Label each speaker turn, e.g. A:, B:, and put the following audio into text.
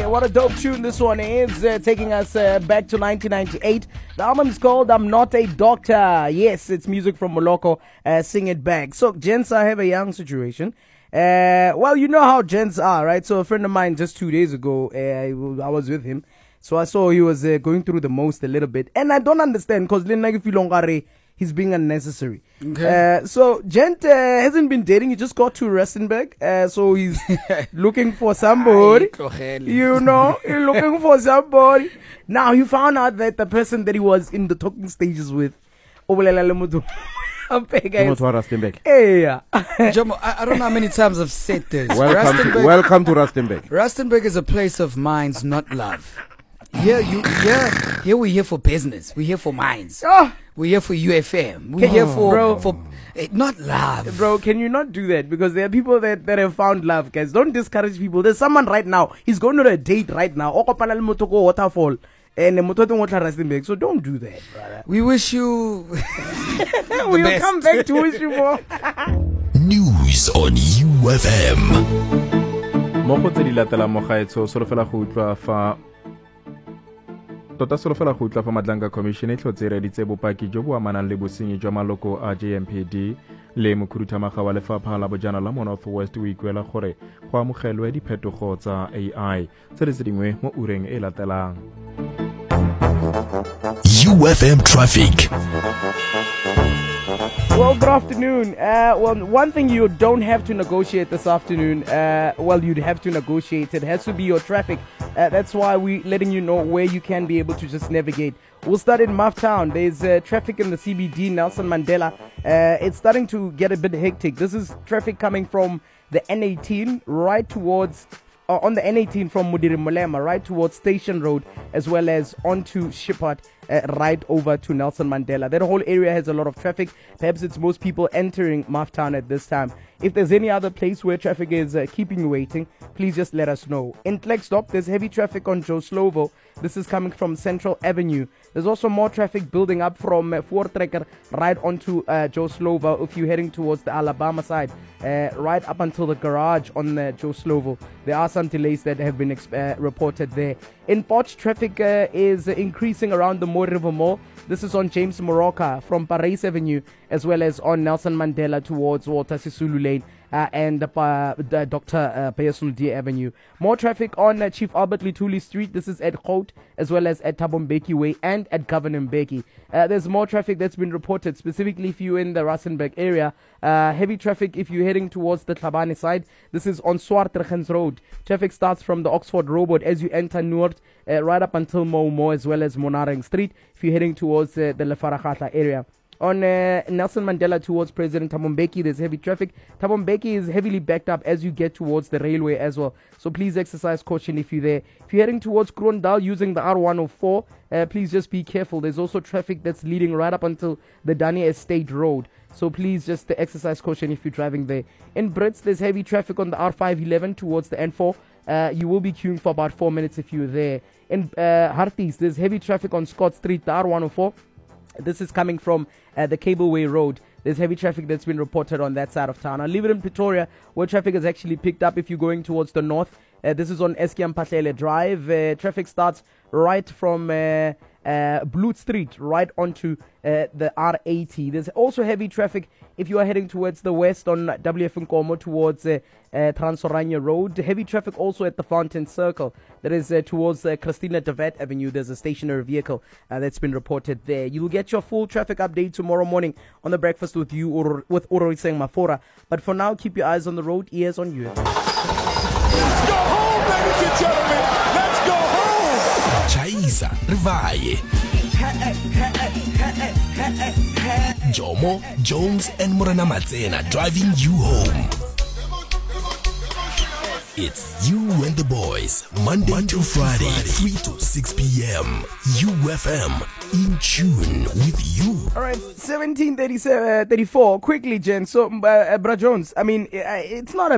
A: what a dope tune this one is, taking us back to 1998. The album is called I'm Not a Doctor. Yes, it's music from Moloko. Sing it back. So, gents, I have a young situation. Well, you know how gents are, right? So a friend of mine just 2 days ago, I was with him. So I saw he was going through the most a little bit. And I don't understand because he's being unnecessary.
B: Okay.
A: So gent hasn't been dating. He just got to Rustenburg. So he's looking for somebody. You know, he's looking for somebody. Now he found out that the person that he was in the talking stages with,
B: Jomo, I don't know how many times I've said this.
C: Welcome to Rustenburg.
B: Rustenburg is a place of minds, not love. Here we're here for business. We're here for minds. We're here for UFM. We're here for not love.
A: Bro, can you not do that? Because there are people that have found love, guys. Don't discourage people. There's someone right now. He's going on a date right now. Waterfall. And so don't do that, brother.
B: We wish you
A: we will come back to wish you more.
D: News on UFM.
E: Tota solofela go utla fa Madlanga Commission e tlhotse reditse bopaki jo bo amanang le bosenyi jwa maloko a JMPD le mokhuduthamaga wa lefapha la bojana la North West o ikuela gore go amogelwe diphetogo tsa AI tse di dingwe mo ureng e latelang.
D: UFM traffic.
A: Well, good afternoon. Well, one thing you don't have to negotiate this afternoon, you'd have to negotiate. It has to be your traffic. That's why we're letting you know where you can be able to just navigate. We'll start in Maftown. There's traffic in the CBD, Nelson Mandela. It's starting to get a bit hectic. This is traffic coming from the N18 right towards... on the N18 from Mudiri Molema right towards Station Road, as well as onto Shippard, right over to Nelson Mandela. That whole area has a lot of traffic. Perhaps it's most people entering Maftown at this time. If there's any other place where traffic is keeping you waiting, please just let us know. In Klerksdorp, there's heavy traffic on Joe Slovo. This is coming from Central Avenue. There's also more traffic building up from Voortrekker right onto Joe Slovo if you're heading towards the Alabama side, right up until the garage on Joe Slovo. There are some delays that have been reported there. In Potch, traffic is increasing around the Moore River Mall. This is on James Moroka from Parais Avenue, as well as on Nelson Mandela towards Walter Sisulu Lane and Dr. Bayasuludia Avenue. More traffic on Chief Albert Lituli Street. This is at Coat, as well as at Tabombeki Way and at Governor Mbeki. There's more traffic that's been reported, specifically if you're in the Rustenburg area. Heavy traffic if you're heading towards the Tlhabane side. This is on Swartregens Road. Traffic starts from the Oxford Road as you enter Noord, right up until Mo, as well as Monareng Street if you're heading towards the Lefaragata area. On Nelson Mandela towards President Thabo Mbeki, there's heavy traffic. Thabo Mbeki is heavily backed up as you get towards the railway as well. So please exercise caution if you're there. If you're heading towards Krondal using the R104, please just be careful. There's also traffic that's leading right up until the Dani Estate Road. So please just exercise caution if you're driving there. In Brits, there's heavy traffic on the R511 towards the N4. You will be queuing for about 4 minutes if you're there. In Harties, there's heavy traffic on Scott Street, the R104. This is coming from the Cableway Road. There's heavy traffic that's been reported on that side of town. I'll leave it in Pretoria, where traffic is actually picked up if you're going towards the north. This is on Eskiam Patlele Drive. Traffic starts right from Bloot Street, right onto the R80. There's also heavy traffic if you are heading towards the west on WF Nkomo towards Transorania Road. Heavy traffic also at the Fountain Circle. That is towards Christina de Wet Avenue. There's a stationary vehicle that's been reported there. You'll get your full traffic update tomorrow morning on the Breakfast with You or with Ororiseng Mafora. But for now, keep your eyes on the road, ears on you.
D: Let's go home, ladies and gentlemen. Let's go home. Chaisa Rivaye. Jomo, Jones, and Morena Matsena driving you home. It's You and the Boys, Monday to Friday, 3 to 6 p.m. UFM, in tune with you.
A: All right, 17:34. Quickly, Jen. So, Bra Jones, I mean, it's not a